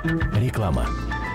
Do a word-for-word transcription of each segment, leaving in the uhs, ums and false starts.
Реклама.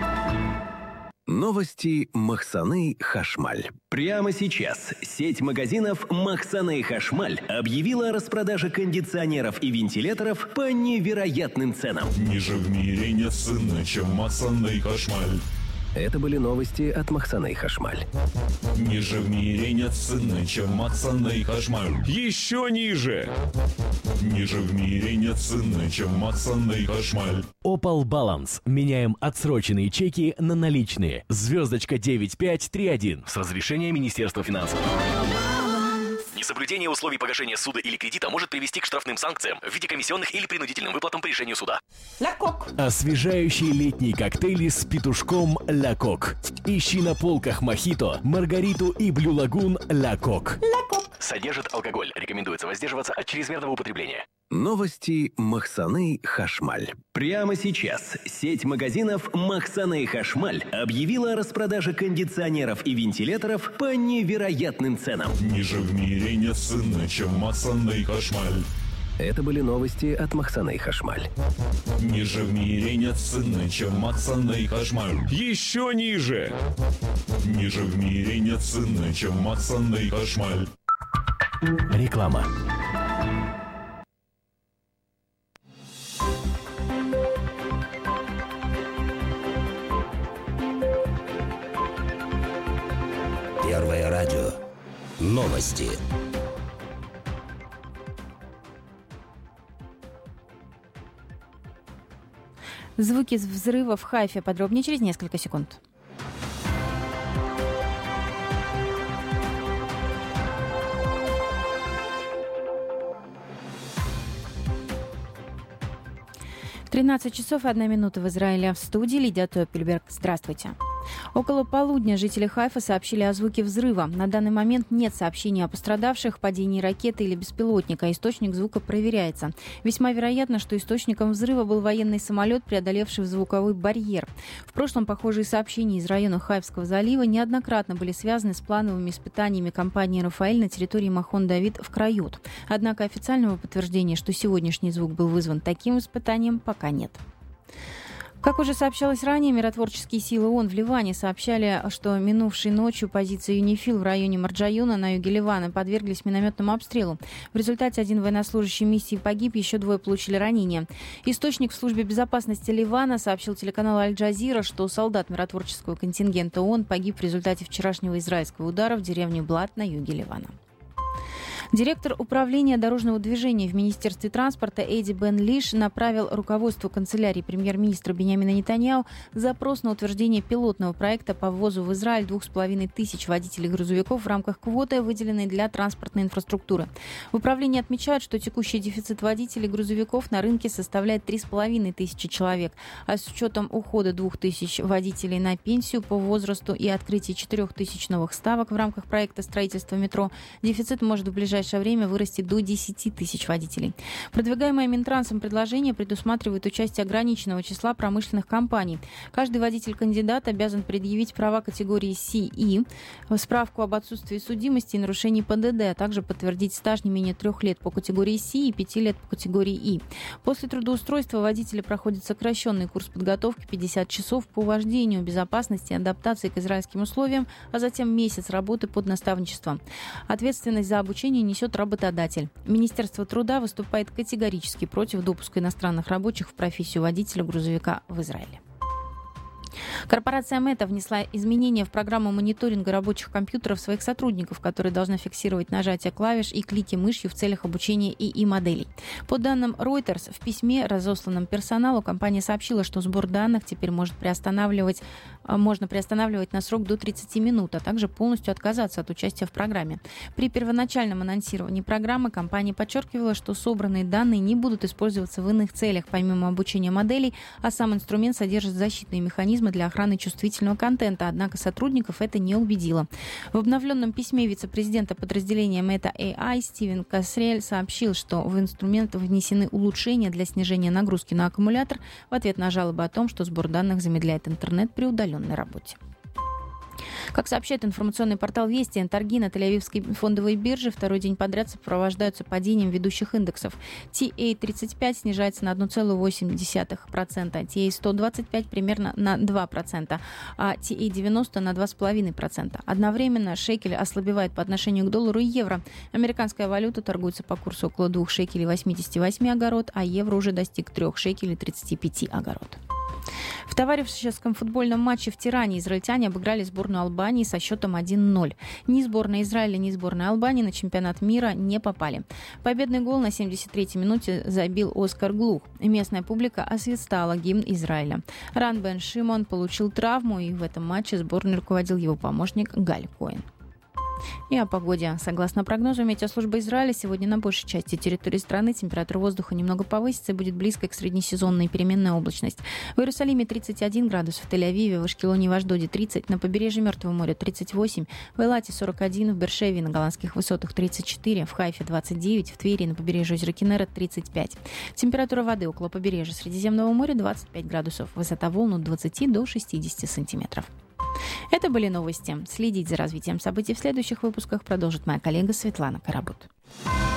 Новости Махсаны Хашмаль. Прямо сейчас сеть магазинов Махсаны Хашмаль объявила о распродаже кондиционеров и вентиляторов по невероятным ценам. Ниже в мире нет цены, чем Махсаны Хашмаль. Это были новости от Махсаны Хашмаль. Ниже в мире нет цены, чем Махсаны Хашмаль. Еще ниже! Ниже в мире нет цены, чем Махсаны Хашмаль. Opal Balance. Меняем отсроченные чеки на наличные. Звездочка девять пять три один. С разрешения Министерства финансов. Несоблюдение условий погашения суда или кредита может привести к штрафным санкциям в виде комиссионных или принудительным выплатам по решению суда. Ля Кок. Освежающие летние коктейли с петушком Ля Кок. Ищи на полках мохито, маргариту и блю лагун Ля Кок. Ля Кок. Содержит алкоголь. Рекомендуется воздерживаться от чрезмерного употребления. Новости Махсаны Хашмаль. Прямо сейчас сеть магазинов Махсаны Хашмаль объявила о распродаже кондиционеров и вентиляторов по невероятным ценам. Ниже в мире нет цены, чем Махсаны Хашмаль. Это были новости от Махсаны Хашмаль. Ниже в мире нет цены, чем Махсаны Хашмаль. Еще ниже! Ниже в мире нет цены, чем Махсаны Хашмаль. Реклама. Первое радио. Новости. Звуки взрыва в Хайфе. Подробнее через несколько секунд. тринадцать часов и одна минута в Израиле. В студии Лидия Топпельберг. Здравствуйте. Около полудня жители Хайфа сообщили о звуке взрыва. На данный момент нет сообщений о пострадавших, падении ракеты или беспилотника. Источник звука проверяется. Весьма вероятно, что источником взрыва был военный самолет, преодолевший звуковой барьер. В прошлом похожие сообщения из района Хайфского залива неоднократно были связаны с плановыми испытаниями компании «Рафаэль» на территории Махон-Давид в Крайот. Однако официального подтверждения, что сегодняшний звук был вызван таким испытанием, пока нет. Как уже сообщалось ранее, миротворческие силы ООН в Ливане сообщали, что минувшей ночью позиции ЮНИФИЛ в районе Марджаюна на юге Ливана подверглись минометному обстрелу. В результате один военнослужащий миссии погиб, еще двое получили ранения. Источник в службе безопасности Ливана сообщил телеканалу Аль-Джазира, что солдат миротворческого контингента ООН погиб в результате вчерашнего израильского удара в деревне Блат на юге Ливана. Директор управления дорожного движения в Министерстве транспорта Эдди Бен Лиш направил руководству канцелярии премьер-министра Биньямина Нетаньяху запрос на утверждение пилотного проекта по ввозу в Израиль двух с половиной тысяч водителей грузовиков в рамках квоты, выделенной для транспортной инфраструктуры. В управлении отмечают, что текущий дефицит водителей грузовиков на рынке составляет три с половиной тысячи человек, а с учетом ухода двух тысяч водителей на пенсию по возрасту и открытия четырех тысяч новых ставок в рамках проекта строительства метро, дефицит может в ближайшее В ближайшее время вырасти до десяти тысяч водителей. Продвигаемое Минтрансом предложение предусматривает участие ограниченного числа промышленных компаний. Каждый водитель-кандидат обязан предъявить права категории си и, справку об отсутствии судимости и нарушений ПДД, а также подтвердить стаж не менее трех лет по категории си и пяти лет по категории И. После трудоустройства водители проходят сокращенный курс подготовки пятьдесят часов по вождению, безопасности и адаптации к израильским условиям, а затем месяц работы под наставничеством. Ответственность за обучение несет работодатель. Министерство труда выступает категорически против допуска иностранных рабочих в профессию водителя грузовика в Израиле. Корпорация Мета внесла изменения в программу мониторинга рабочих компьютеров своих сотрудников, которые должны фиксировать нажатие клавиш и клики мышью в целях обучения ИИ-моделей. По данным Reuters, в письме, разосланном персоналу, компания сообщила, что сбор данных теперь может приостанавливать, можно приостанавливать на срок до тридцати минут, а также полностью отказаться от участия в программе. При первоначальном анонсировании программы компания подчеркивала, что собранные данные не будут использоваться в иных целях, помимо обучения моделей, а сам инструмент содержит защитные механизмы для охраны чувствительного контента, однако сотрудников это не убедило. В обновленном письме вице-президента подразделения Meta эй ай Стивен Касрель сообщил, что в инструмент внесены улучшения для снижения нагрузки на аккумулятор в ответ на жалобы о том, что сбор данных замедляет интернет при удаленной работе. Как сообщает информационный портал «Вести», торги на Тель-Авивской фондовой бирже второй день подряд сопровождаются падением ведущих индексов. ти эй тридцать пять снижается на одна целая восемь десятых процента, ти эй сто двадцать пять примерно на два процента, а ти эй девяносто на два целых пять десятых процента. Одновременно шекель ослабевает по отношению к доллару и евро. Американская валюта торгуется по курсу около двух шекелей восемьдесят восемь огород, а евро уже достиг трех шекелей тридцать пять огород. В товарищеском футбольном матче в Тиране израильтяне обыграли сборную Албании со счетом один ноль. Ни сборная Израиля, ни сборная Албании на чемпионат мира не попали. Победный гол на семьдесят третьей минуте забил Оскар Глух. Местная публика освистала гимн Израиля. Ран Бен Шимон получил травму, и в этом матче сборной руководил его помощник Галь Коэн. И о погоде. Согласно прогнозу Метеослужбы Израиля, сегодня на большей части территории страны температура воздуха немного повысится и будет близкой к среднесезонной переменная облачность. В Иерусалиме тридцать один градус, в Тель-Авиве, в Ашкелоне и в Ашдоде тридцать, на побережье Мертвого моря тридцать восемь, в Эйлате сорок один, в Бершеве на Голландских высотах тридцать четыре, в Хайфе двадцать девять, в Твери на побережье озера Киннерет тридцать пять. Температура воды около побережья Средиземного моря двадцать пять градусов, высота волн от двадцати до шестидесяти сантиметров. Это были новости. Следить за развитием событий в следующих выпусках продолжит моя коллега Светлана Карабут.